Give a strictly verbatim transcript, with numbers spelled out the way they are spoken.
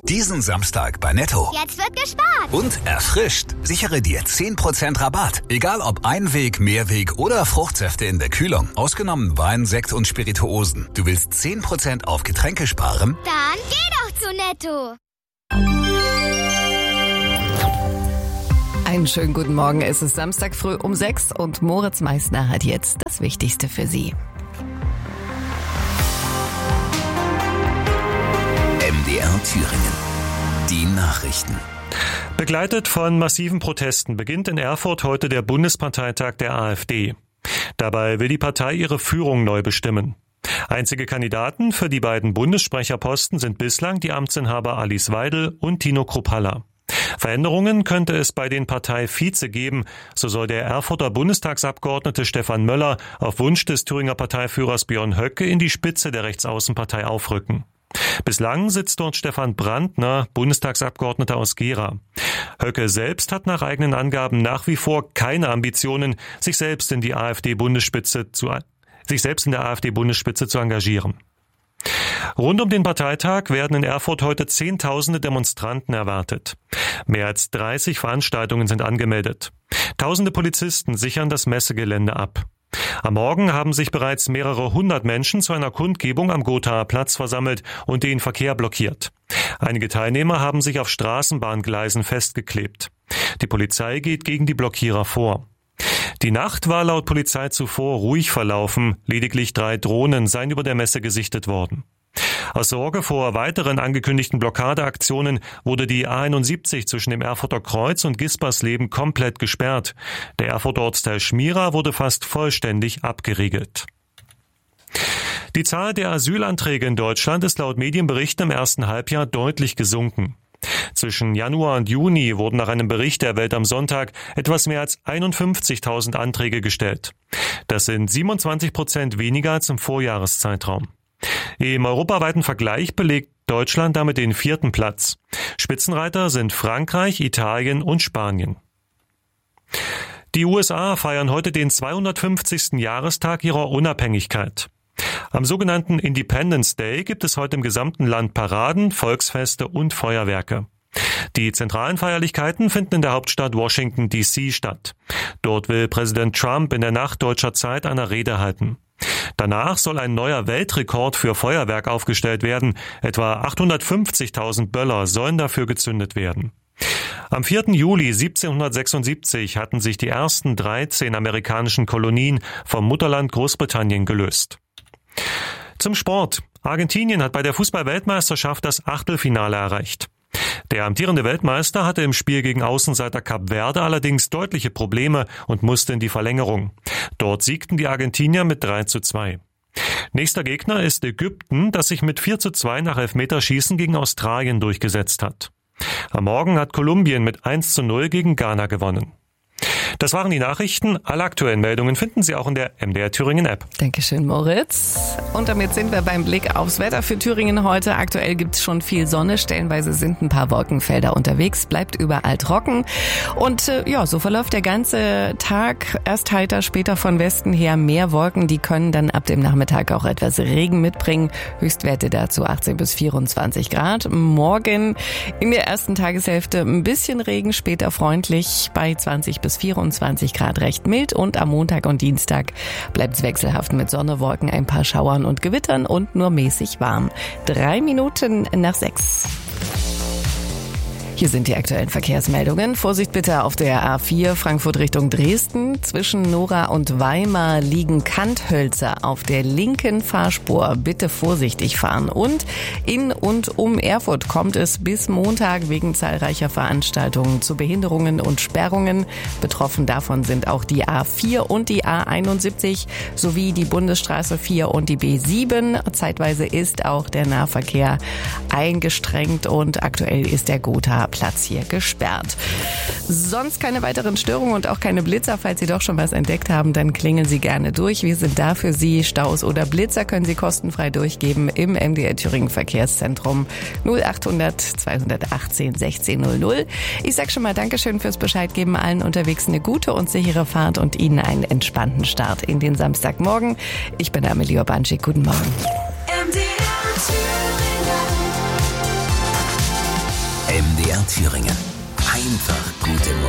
Diesen Samstag bei Netto. Jetzt wird gespart. Und erfrischt. Sichere dir zehn Prozent Rabatt. Egal ob Einweg, Mehrweg oder Fruchtsäfte in der Kühlung. Ausgenommen Wein, Sekt und Spirituosen. Du willst zehn Prozent auf Getränke sparen? Dann geh doch zu Netto. Einen schönen guten Morgen. Es ist Samstag früh um sechs und Moritz Meissner hat jetzt das Wichtigste für Sie. M D R Thüringen. Die Nachrichten. Begleitet von massiven Protesten beginnt in Erfurt heute der Bundesparteitag der AfD. Dabei will die Partei ihre Führung neu bestimmen. Einzige Kandidaten für die beiden Bundessprecherposten sind bislang die Amtsinhaber Alice Weidel und Tino Kruppalla. Veränderungen könnte es bei den Parteivize geben. So soll der Erfurter Bundestagsabgeordnete Stefan Möller auf Wunsch des Thüringer Parteiführers Björn Höcke in die Spitze der Rechtsaußenpartei aufrücken. Bislang sitzt dort Stefan Brandner, Bundestagsabgeordneter aus Gera. Höcke selbst hat nach eigenen Angaben nach wie vor keine Ambitionen, sich selbst in die AfD-Bundesspitze zu, sich selbst in der AfD-Bundesspitze zu engagieren. Rund um den Parteitag werden in Erfurt heute Zehntausende Demonstranten erwartet. Mehr als dreißig Veranstaltungen sind angemeldet. Tausende Polizisten sichern das Messegelände ab. Am Morgen haben sich bereits mehrere hundert Menschen zu einer Kundgebung am Gothaer Platz versammelt und den Verkehr blockiert. Einige Teilnehmer haben sich auf Straßenbahngleisen festgeklebt. Die Polizei geht gegen die Blockierer vor. Die Nacht war laut Polizei zuvor ruhig verlaufen, lediglich drei Drohnen seien über der Messe gesichtet worden. Aus Sorge vor weiteren angekündigten Blockadeaktionen wurde die A einundsiebzig zwischen dem Erfurter Kreuz und Gispersleben komplett gesperrt. Der Erfurter Ortsteil Schmira wurde fast vollständig abgeriegelt. Die Zahl der Asylanträge in Deutschland ist laut Medienberichten im ersten Halbjahr deutlich gesunken. Zwischen Januar und Juni wurden nach einem Bericht der Welt am Sonntag etwas mehr als einundfünfzigtausend Anträge gestellt. Das sind siebenundzwanzig Prozent weniger als im Vorjahreszeitraum. Im europaweiten Vergleich belegt Deutschland damit den vierten Platz. Spitzenreiter sind Frankreich, Italien und Spanien. Die U S A feiern heute den zweihundertfünfzigsten Jahrestag ihrer Unabhängigkeit. Am sogenannten Independence Day gibt es heute im gesamten Land Paraden, Volksfeste und Feuerwerke. Die zentralen Feierlichkeiten finden in der Hauptstadt Washington D C statt. Dort will Präsident Trump in der Nacht deutscher Zeit eine Rede halten. Danach soll ein neuer Weltrekord für Feuerwerk aufgestellt werden. Etwa achthundertfünfzigtausend Böller sollen dafür gezündet werden. Am vierten Juli siebzehnhundertsechsundsiebzig hatten sich die ersten dreizehn amerikanischen Kolonien vom Mutterland Großbritannien gelöst. Zum Sport. Argentinien hat bei der Fußball-Weltmeisterschaft das Achtelfinale erreicht. Der amtierende Weltmeister hatte im Spiel gegen Außenseiter Kap Verde allerdings deutliche Probleme und musste in die Verlängerung. Dort siegten die Argentinier mit drei zu zwei. Nächster Gegner ist Ägypten, das sich mit vier zu zwei nach Elfmeterschießen gegen Australien durchgesetzt hat. Am Morgen hat Kolumbien mit eins zu null gegen Ghana gewonnen. Das waren die Nachrichten. Alle aktuellen Meldungen finden Sie auch in der M D R Thüringen App. Dankeschön, Moritz. Und damit sind wir beim Blick aufs Wetter für Thüringen heute. Aktuell gibt es schon viel Sonne. Stellenweise sind ein paar Wolkenfelder unterwegs. Bleibt überall trocken. Und äh, ja, so verläuft der ganze Tag. Erst heiter, später von Westen her mehr Wolken. Die können dann ab dem Nachmittag auch etwas Regen mitbringen. Höchstwerte dazu achtzehn bis vierundzwanzig Grad. Morgen in der ersten Tageshälfte ein bisschen Regen, später freundlich bei zwanzig bis vierundzwanzig Grad, recht mild, und am Montag und Dienstag bleibt es wechselhaft mit Sonne, Wolken, ein paar Schauern und Gewittern und nur mäßig warm. Drei Minuten nach sechs. Hier sind die aktuellen Verkehrsmeldungen. Vorsicht bitte auf der A vier Frankfurt Richtung Dresden. Zwischen Nora und Weimar liegen Kanthölzer auf der linken Fahrspur. Bitte vorsichtig fahren. Und in und um Erfurt kommt es bis Montag wegen zahlreicher Veranstaltungen zu Behinderungen und Sperrungen. Betroffen davon sind auch die A vier und die A einundsiebzig sowie die Bundesstraße vier und die B sieben. Zeitweise ist auch der Nahverkehr eingestrengt und aktuell ist der Gothaer Platz hier gesperrt. Sonst keine weiteren Störungen und auch keine Blitzer. Falls Sie doch schon was entdeckt haben, dann klingeln Sie gerne durch. Wir sind da für Sie. Staus oder Blitzer können Sie kostenfrei durchgeben im M D R Thüringen Verkehrszentrum null achthundert zweihundertachtzehn sechzehn null null. Ich sag schon mal Dankeschön fürs Bescheidgeben. Allen unterwegs eine gute und sichere Fahrt und Ihnen einen entspannten Start in den Samstagmorgen. Ich bin Amelie Urbanczyk. Guten Morgen. M D R Thüringen. R Thüringen. Einfach gute Musik.